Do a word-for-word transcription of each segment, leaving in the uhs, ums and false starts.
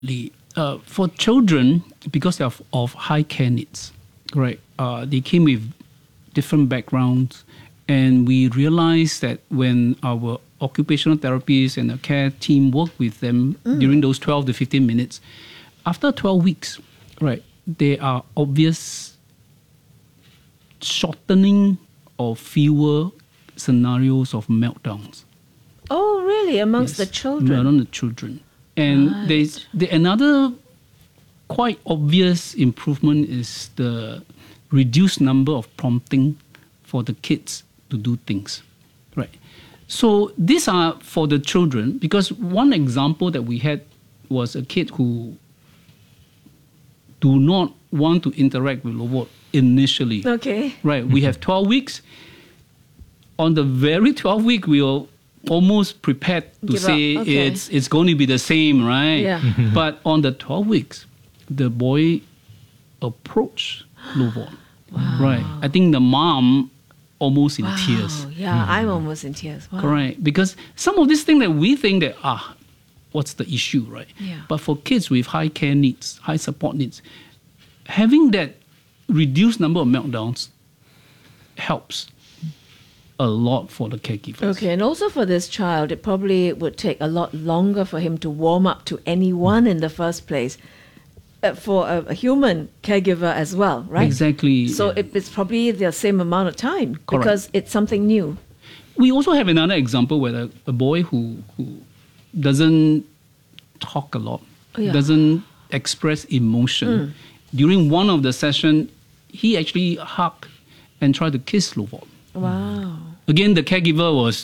Uh, for children, because of, of high care needs, right? Uh, they came with different backgrounds, and we realized that when our occupational therapists and the care team work with them mm. during those twelve to fifteen minutes, after twelve weeks, right, there are obvious shortening or fewer scenarios of meltdowns. Oh, really? Amongst yes, the children? Among the children. And right. there's the, another quite obvious improvement is the reduced number of prompting for the kids to do things, right? So these are for the children, because one example that we had was a kid who do not want to interact with robot initially. Okay. Right. We have twelve weeks. On the very twelfth week, we will almost prepared to Give say okay. it's it's going to be the same, right? Yeah. But on the twelve weeks, the boy approached Lovon. Wow. Right. I think the mom almost in wow. tears. Yeah, mm-hmm. I'm almost in tears. Wow. Correct. Because some of these things that we think that, ah, what's the issue, right? Yeah. But for kids with high care needs, high support needs, having that reduced number of meltdowns helps a lot for the caregivers. Okay, and also for this child, it probably would take a lot longer for him to warm up to anyone in the first place. Uh, for a, a human caregiver as well, right? Exactly. So yeah. it, it's probably the same amount of time Correct. Because it's something new. We also have another example where a, a boy who, who doesn't talk a lot, oh, yeah. doesn't express emotion. Mm. During one of the sessions, he actually hugged and tried to kiss Lovon. Wow. Again, the caregiver was,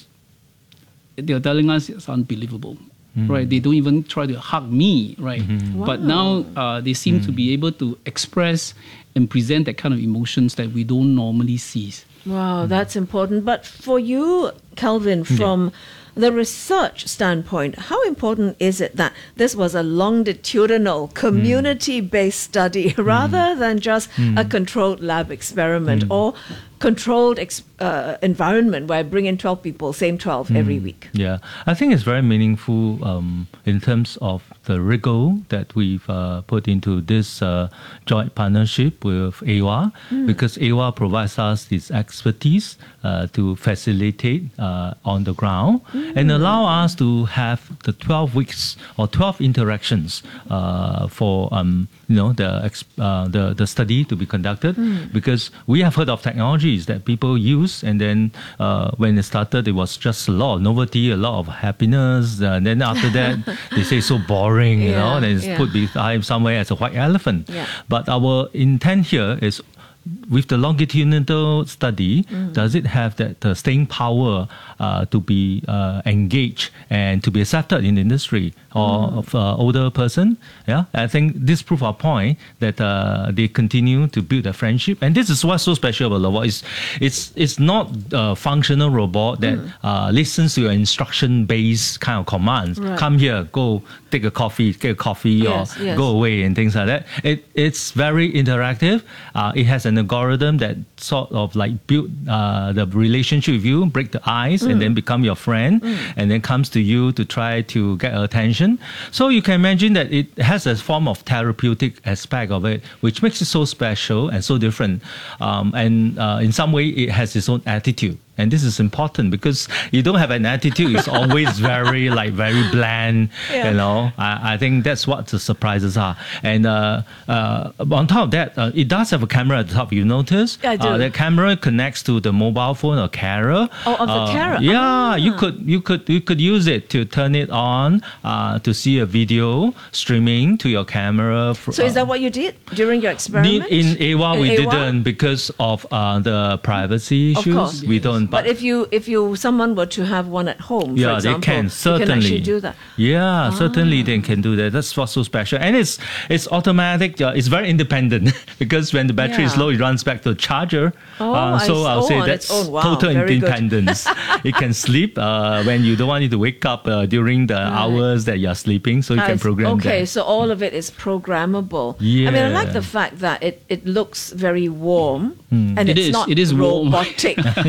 they're telling us it's unbelievable, mm. right? They don't even try to hug me, right? Mm-hmm. Wow. But now uh, they seem mm. to be able to express and present that kind of emotions that we don't normally see. Wow, mm. that's important. But for you, Kelvin, from yeah. the research standpoint, how important is it that this was a longitudinal, community-based study rather mm. than just mm. a controlled lab experiment mm. or controlled ex- uh, environment where I bring in twelve people, same twelve mm. every week? Yeah, I think it's very meaningful um, in terms of the rigor that we've uh, put into this uh, joint partnership with A W A, mm. because A W A provides us this expertise uh, to facilitate uh, on the ground mm. and allow us to have the twelve weeks or twelve interactions uh, for um, you know the, uh, the the study to be conducted, mm. because we have heard of technologies that people use, and then uh, when it started, it was just a lot of novelty, a lot of happiness, uh, and then after that, they say so boring, you yeah, know, and it's yeah. put behind somewhere as a white elephant. Yeah. But our intent here is, with the longitudinal study, mm. does it have that uh, staying power uh, to be uh, engaged and to be accepted in the industry or mm. of uh, older person? Yeah, I think this proves our point that uh, they continue to build a friendship, and this is what's so special about Lovon. It's it's it's not a functional robot that mm. uh, listens to your instruction-based kind of commands. Right. Come here, go take a coffee, get a coffee, yes, or yes. go away, and things like that. It it's very interactive. Uh, it has an algorithm that sort of like build uh, the relationship with you, break the ice, mm. and then become your friend, mm. and then comes to you to try to get attention. So you can imagine that it has a form of therapeutic aspect of it, which makes it so special and so different. Um, and uh, in some way, it has its own attitude. And this is important because you don't have an attitude. It's always very, like, very bland, yeah. you know. I, I think that's what the surprises are. And uh, uh, on top of that, uh, it does have a camera at the top, you notice? I do. Uh, the camera connects to the mobile phone or carer. Oh, of the uh, carer? Yeah, ah. you could you could, you could use it to turn it on, uh, to see a video streaming to your camera. For, so is that what you did during your experiment? In A W A, in we A W A? didn't because of uh, the privacy issues. Of course. We don't. But, but if you if you someone were to have one at home, yeah, for example, they can certainly you can actually do that. Yeah, ah. certainly they can do that. That's what's so special, and it's it's automatic. Uh, it's very independent because when the battery yeah. is low, it runs back to the charger. Oh, uh, so I, I'll oh, say on that's its own. Wow, total very independence. It can sleep uh, when you don't want it to wake up uh, during the right. hours that you're sleeping. So you I can program okay, that. Okay, that. so all of it is programmable. Yeah. I mean, I like the fact that it, it looks very warm. Mm. And it it's is, not it is robotic. Yeah, I mean, it's okay, not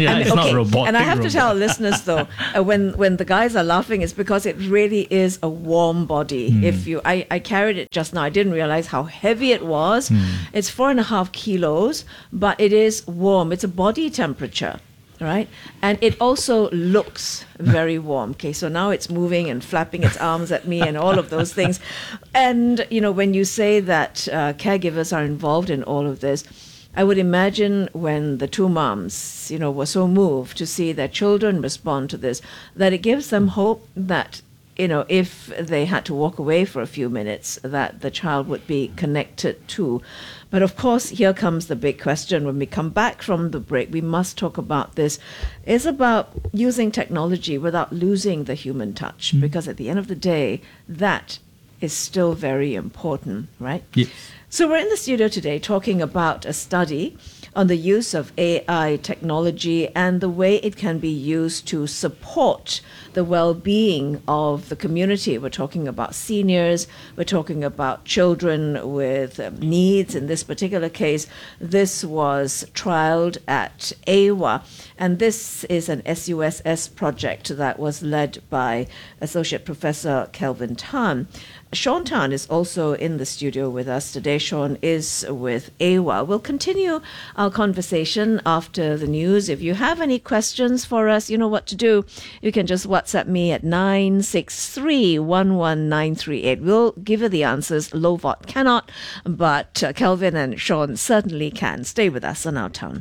hey, robotic and I have to robot. tell listeners though, uh, when when the guys are laughing, it's because it really is a warm body. Mm. If you, I, I carried it just now. I didn't realize how heavy it was. Mm. It's four and a half kilos, but it is warm. It's a body temperature. Right, and it also looks very warm. Okay, so now it's moving and flapping its arms at me and all of those things. And you know, when you say that uh, caregivers are involved in all of this, I would imagine when the two moms, you know, were so moved to see their children respond to this, that it gives them hope that, you know, if they had to walk away for a few minutes, that the child would be connected to. But of course, here comes the big question. When we come back from the break, we must talk about this. It's about using technology without losing the human touch, mm. because at the end of the day, that is still very important, right? Yes. So we're in the studio today talking about a study on the use of A I technology and the way it can be used to support the well-being of the community. We're talking about seniors, we're talking about children with um, needs. In this particular case, this was trialed at A W A, and this is an S U S S project that was led by Associate Professor Kelvin Tan. Sean Tan is also in the studio with us today. Sean is with A W A. We'll continue our conversation after the news. If you have any questions for us, you know what to do. You can just WhatsApp me at nine six three, one one nine three eight. We'll give you the answers. Lovot cannot, but uh, Kelvin and Sean certainly can. Stay with us on Our Town.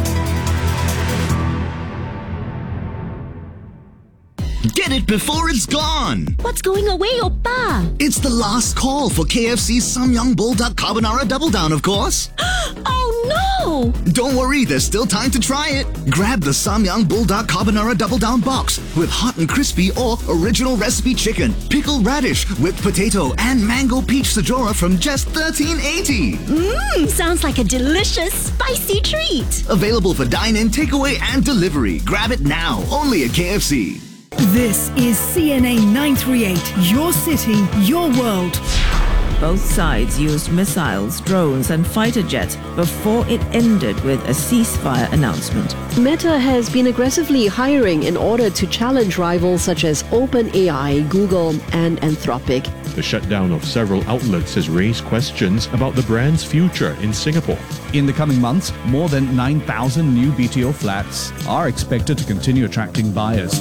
Get it before it's gone! What's going away, Oppa? It's the last call for K F C's Samyang Bulldog Carbonara Double Down, of course. Oh no! Don't worry, there's still time to try it. Grab the Samyang Bulldog Carbonara Double Down box with hot and crispy or original recipe chicken, pickled radish, whipped potato, and mango peach sajora from just thirteen eighty. Mmm, sounds like a delicious, spicy treat. Available for dine-in, takeaway, and delivery. Grab it now, only at K F C. This is C N A nine three eight, your city, your world. Both sides used missiles, drones, and fighter jets before it ended with a ceasefire announcement. Meta has been aggressively hiring in order to challenge rivals such as OpenAI, Google, and Anthropic. The shutdown of several outlets has raised questions about the brand's future in Singapore. In the coming months, more than nine thousand new B T O flats are expected to continue attracting buyers.